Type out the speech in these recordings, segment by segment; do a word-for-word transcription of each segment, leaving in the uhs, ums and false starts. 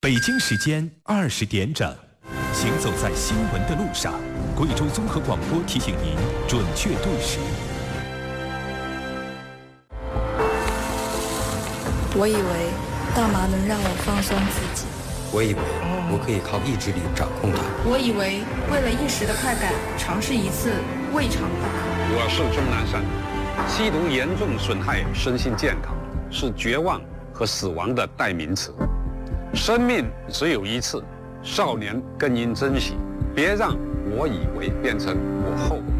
北京时间二十点整，行走在新闻的路上，贵州综合广播提醒您准确对时。 我以为大麻能让我放松自己， 我以为我可以靠意志力掌控它， 我以为为了一时的快感，尝试一次未尝不可。 我是钟南山，吸毒严重损害身心健康，是绝望和死亡的代名词。生命只有一次，少年更应珍惜，别让我以为变成我后悔。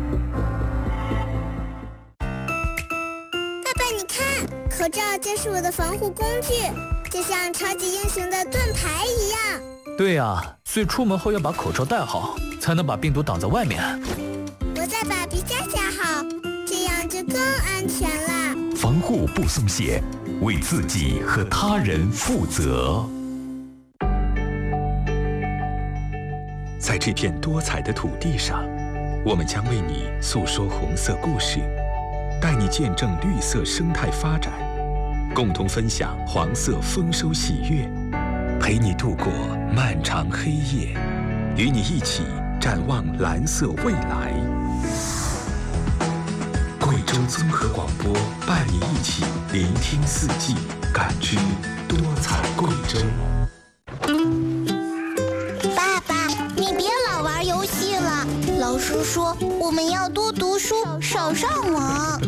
爸爸，你看，口罩就是我的防护工具，就像超级英雄的盾牌一样。 对啊，所以出门后要把口罩戴好，才能把病毒挡在外面。 我再把鼻夹夹好，这样就更安全了。 防护不松懈，为自己和他人负责。在这片多彩的土地上，我们将为你诉说红色故事，带你见证绿色生态发展，共同分享黄色丰收喜悦，陪你度过漫长黑夜，与你一起展望蓝色未来。贵州综合广播伴你一起聆听四季，感知多彩贵州。 老师说我们要多读书，少上网。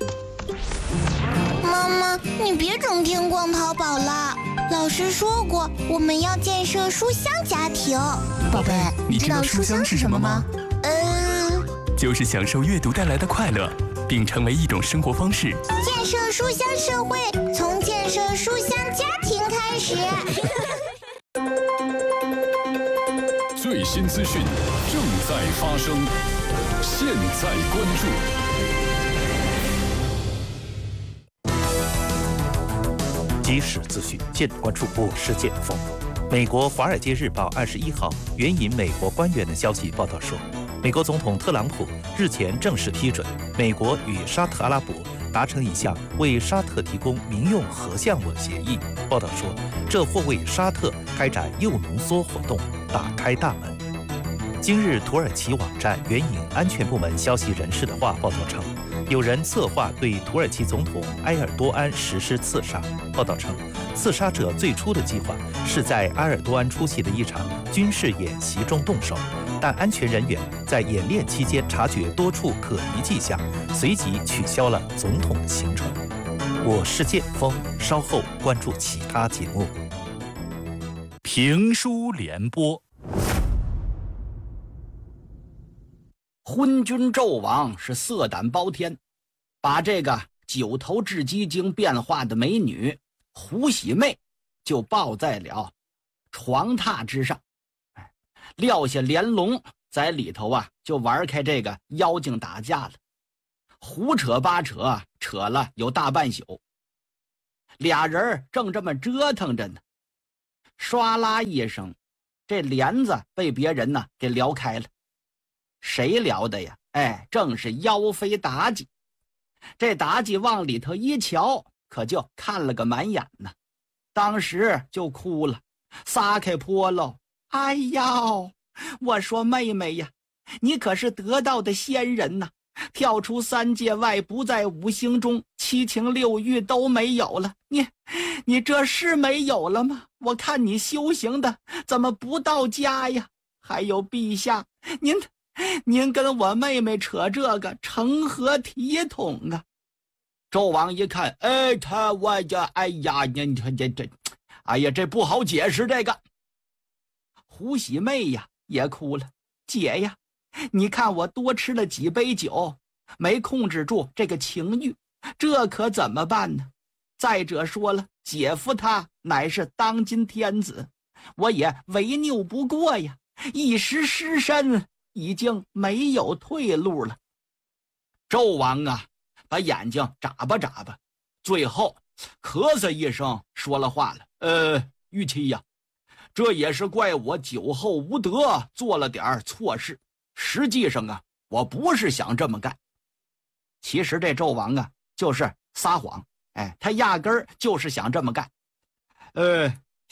妈妈，你别整天逛淘宝了。老师说过，我们要建设书香家庭。 宝贝，你知道书香是什么吗？ 呃， 就是享受阅读带来的快乐，并成为一种生活方式。 建设书香社会，从建设书香家庭开始。 最新资讯正在发生，现在关注。即时资讯，见关注。我是剑锋。美国《华尔街日报》二十一号援引美国官员的消息报道说，美国总统特朗普日前正式批准美国与沙特阿拉伯达成一项为沙特提供民用核项目的协议。报道说，这或为沙特开展铀浓缩活动打开大门。今日，土耳其网站援引安全部门消息人士的话报道称，有人策划对土耳其总统埃尔多安实施刺杀。报道称，刺杀者最初的计划是在埃尔多安出席的一场军事演习中动手，但安全人员在演练期间察觉多处可疑迹象，随即取消了总统的行程。我是剑锋，稍后关注其他节目。 评书联播。 昏君纣王是色胆包天，把这个九头雉鸡精变化的美女胡喜妹就抱在了床榻之上，撂下帘笼在里头啊，就玩开这个妖精打架了，胡扯八扯，扯了有大半宿。俩人正这么折腾着呢，唰啦一声，这帘子被别人呢给撩开了。谁聊的呀？哎，正是妖妃妲己。这妲己往里头一瞧，可就看了个满眼呢，当时就哭了，撒开泼喽。哎呀，我说妹妹呀，你可是得道的仙人呐，跳出三界外，不在五行中，七情六欲都没有了，你你这是没有了吗？我看你修行的怎么不到家呀？还有陛下，您您跟我妹妹扯这个成何体统啊？纣王一看，哎，他我呀，哎呀，你这这这，哎呀，这不好解释这个。胡喜妹呀也哭了，姐呀，你看我多吃了几杯酒，没控制住这个情欲，这可怎么办呢？再者说了，姐夫他乃是当今天子，我也违拗不过呀，一时失身，已经没有退路了。纣王啊，把眼睛眨巴眨巴，最后咳嗽一声说了话了，呃，玉妻呀，这也是怪我酒后无德，做了点错事。实际上啊，我不是想这么干。其实这纣王啊，就是撒谎，哎，他压根儿就是想这么干。呃，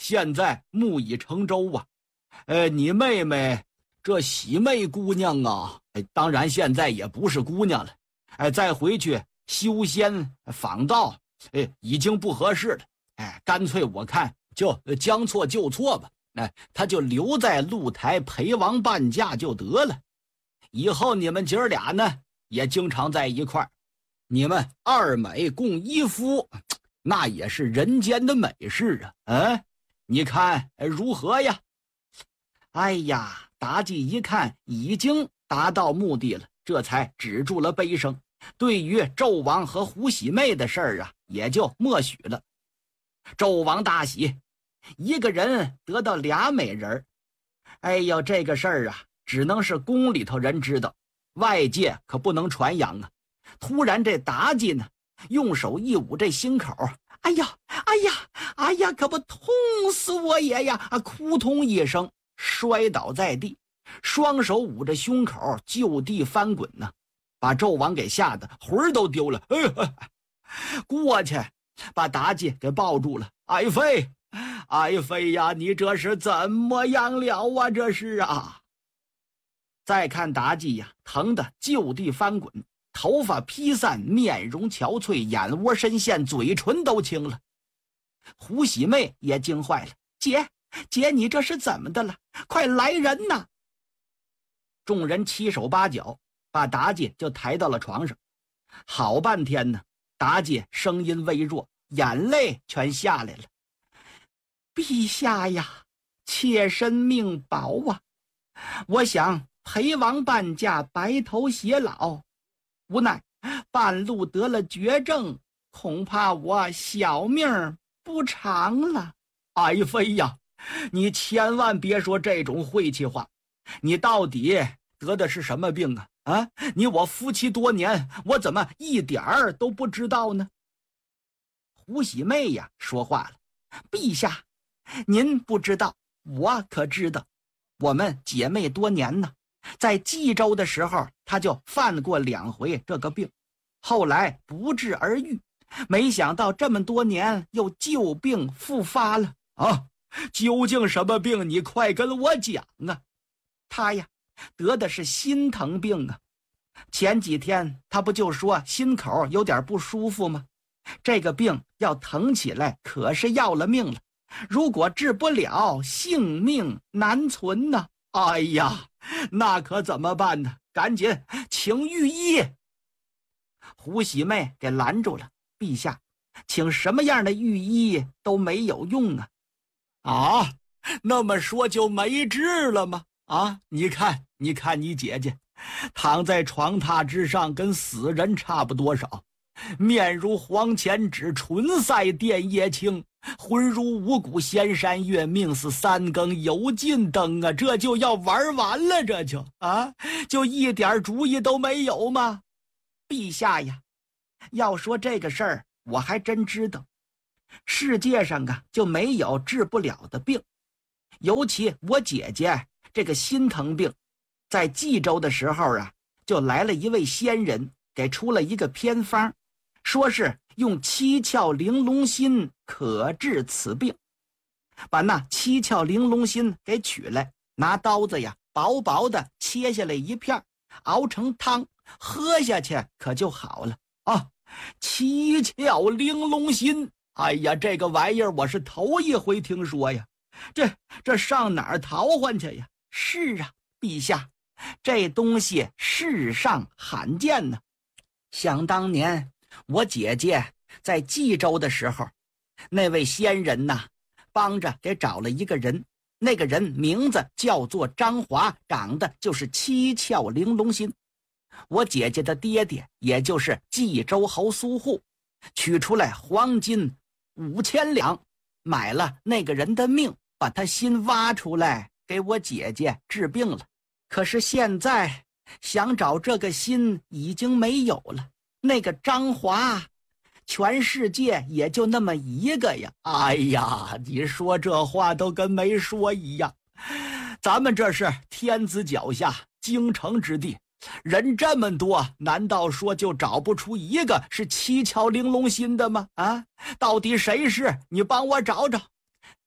现在木已成舟啊。呃，你妹妹这喜妹姑娘啊，哎，当然现在也不是姑娘了。哎，再回去修仙访道，哎，已经不合适了。哎，干脆我看就将错就错吧。哎，她就留在露台陪王伴驾就得了。以后你们姐儿俩呢，也经常在一块儿。你们二美共一夫，那也是人间的美事啊！嗯，你看如何呀？哎呀，妲己一看已经达到目的了，这才止住了悲声。对于纣王和胡喜妹的事儿啊，也就默许了。纣王大喜，一个人得到俩美人。哎呦，这个事儿啊，只能是宫里头人知道，外界可不能传扬啊。突然这妲己呢，用手一捂这心口，哎呀哎呀哎呀，可不痛死我也呀！啊，扑通一声摔倒在地，双手捂着胸口就地翻滚呢，把纣王给吓得魂儿都丢了。哎呀，过去把妲己给抱住了。爱妃爱妃呀，你这是怎么样了啊？这是啊！再看妲己呀，疼得就地翻滚，头发披散，面容憔悴，眼窝深陷，嘴唇都青了。胡喜妹也惊坏了，姐姐，你这是怎么的了？快来人呐！众人七手八脚把妲己就抬到了床上。好半天呢，妲己声音微弱，眼泪全下来了。陛下呀，妾身命薄啊，我想陪王伴驾白头偕老，无奈半路得了绝症，恐怕我小命不长了。爱妃呀，你千万别说这种晦气话，你到底得的是什么病啊？啊，你我夫妻多年，我怎么一点儿都不知道呢？胡喜妹呀说话了，陛下，您不知道，我可知道。我们姐妹多年呢，在冀州的时候，她就犯过两回这个病，后来不治而愈，没想到这么多年又旧病复发了啊！究竟什么病？你快跟我讲啊！她呀，得的是心疼病啊。前几天她不就说心口有点不舒服吗？这个病要疼起来可是要了命了，如果治不了，性命难存呢。哎呀，那可怎么办呢？赶紧请御医。胡喜妹给拦住了，陛下，请什么样的御医都没有用啊。啊，那么说就没治了吗？啊，你看你看你姐姐躺在床榻之上，跟死人差不多少，面如黄钱纸，唇赛电叶青，魂如五谷仙山月，命似三更油尽灯啊！这就要玩完了，这就啊，就一点主意都没有吗？陛下呀，要说这个事儿，我还真知道，世界上啊就没有治不了的病，尤其我姐姐这个心疼病，在冀州的时候啊，就来了一位仙人，给出了一个偏方，说是用七窍玲珑心可治此病。把那七窍玲珑心给取来，拿刀子呀薄薄的切下来一片，熬成汤，喝下去可就好了啊！七窍玲珑心，哎呀，这个玩意儿我是头一回听说呀，这这上哪儿淘换去呀？是啊，陛下，这东西世上罕见呢。想当年我姐姐在冀州的时候，那位仙人呐，帮着给找了一个人，那个人名字叫做张华，长得就是七窍玲珑心。我姐姐的爹爹也就是冀州侯苏护，取出来黄金五千两，买了那个人的命，把他心挖出来给我姐姐治病了。可是现在想找这个心已经没有了，那个张华全世界也就那么一个呀！哎呀，你说这话都跟没说一样。咱们这是天子脚下，京城之地，人这么多，难道说就找不出一个是七窍玲珑心的吗？啊，到底谁是？你帮我找找。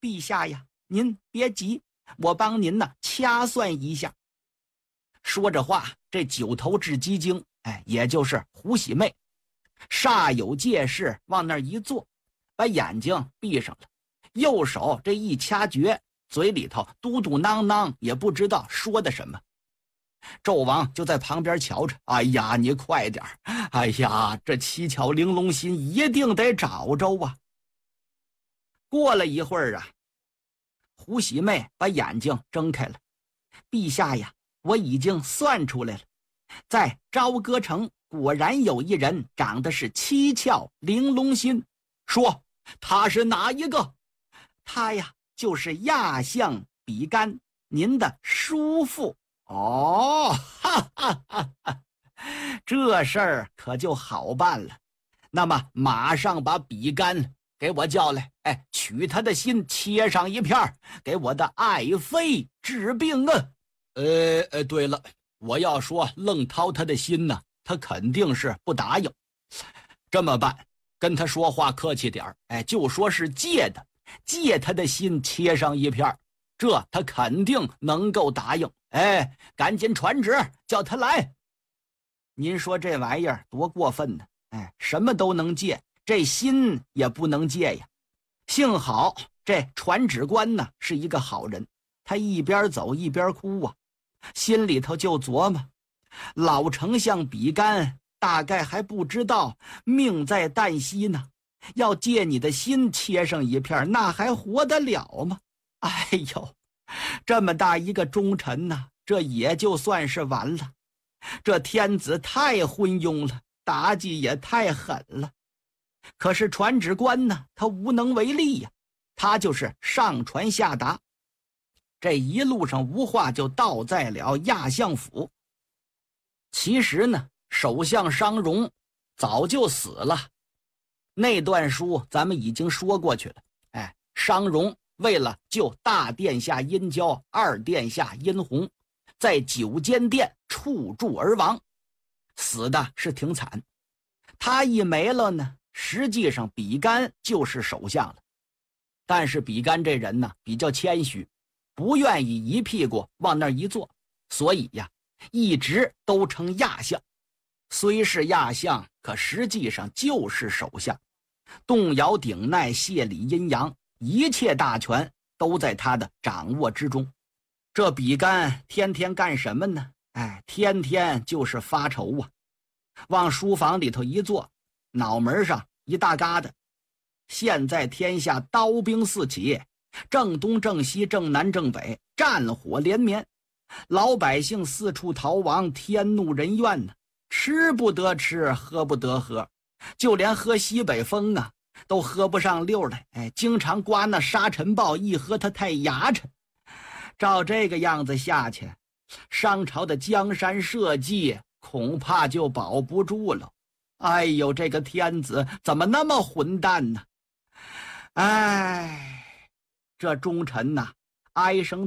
陛下呀，您别急，我帮您呢掐算一下。说着话，这九头雉鸡精，哎，也就是胡喜妹，煞有介事往那儿一坐，把眼睛闭上了，右手这一掐诀，嘴里头嘟嘟囔囔，也不知道说的什么。纣王就在旁边瞧着，哎呀，你快点，哎呀，这七巧玲珑心一定得找着啊。过了一会儿啊，胡喜妹把眼睛睁开了。陛下呀，我已经算出来了，在朝歌城果然有一人长得是七窍玲珑心。说他是哪一个？他呀，就是亚相比干，您的叔父。哦，哈哈哈哈，这事儿可就好办了。那么马上把比干给我叫来，哎，取他的心切上一片，给我的爱妃治病啊。呃呃，对了，我要说愣掏他的心呢，他肯定是不答应。这么办，跟他说话客气点，哎，就说是借的，借他的心切上一片，这他肯定能够答应。哎，赶紧传旨叫他来。您说这玩意儿多过分呢？哎，什么都能借，这心也不能借呀。幸好这传旨官呢是一个好人，他一边走一边哭啊，心里头就琢磨，老丞相比干大概还不知道命在旦夕呢，要借你的心切上一片，那还活得了吗？哎呦，这么大一个忠臣呐，这也就算是完了。这天子太昏庸了，妲己也太狠了。可是传旨官呢，他无能为力呀，他就是上传下达。这一路上无话就到在了亚相府。其实呢，首相商容早就死了，那段书咱们已经说过去了。哎，商容为了救大殿下殷郊、二殿下殷红，在九间殿触柱而亡，死的是挺惨。他一没了呢，实际上比干就是首相了。但是比干这人呢比较谦虚，不愿意一屁股往那儿一坐，所以呀，一直都称亚相。虽是亚相，可实际上就是首相，动摇顶鼐，谢理阴阳，一切大权都在他的掌握之中。这比干天天干什么呢？哎，天天就是发愁啊。往书房里头一坐，脑门上一大疙瘩。现在天下刀兵四起，正东正西正南正北，战火连绵，老百姓四处逃亡，天怒人怨呢，吃不得吃，喝不得喝，就连喝西北风啊都喝不上溜来。哎，经常刮那沙尘暴，一喝它太牙碜。照这个样子下去，商朝的江山社稷恐怕就保不住了。哎呦，这个天子怎么那么混蛋呢？哎，这忠臣呐，唉声